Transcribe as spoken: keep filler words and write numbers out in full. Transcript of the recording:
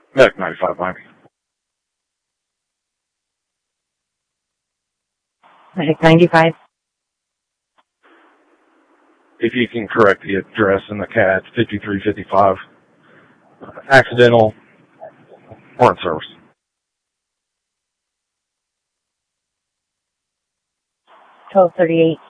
Medic ninety-five, Miami. Medic ninety-five. If you can correct the address in the C A D, fifty-three fifty-five. Accidental or in service. twelve thirty-eight.